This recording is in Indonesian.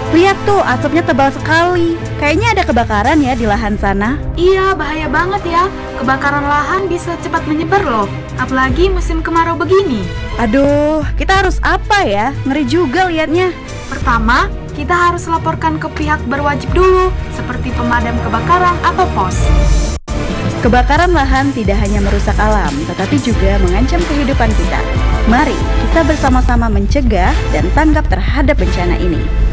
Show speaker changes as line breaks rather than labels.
Lihat tuh, asapnya tebal sekali. Kayaknya ada kebakaran ya di lahan sana.
Iya, bahaya banget ya. Kebakaran lahan bisa cepat menyebar loh. Apalagi musim kemarau begini.
Aduh, kita harus apa ya? Ngeri juga liatnya.
Pertama, kita harus laporkan ke pihak berwajib dulu, seperti pemadam kebakaran atau pos.
Kebakaran lahan tidak hanya merusak alam, tetapi juga mengancam kehidupan kita. Mari kita bersama-sama mencegah dan tanggap terhadap bencana ini.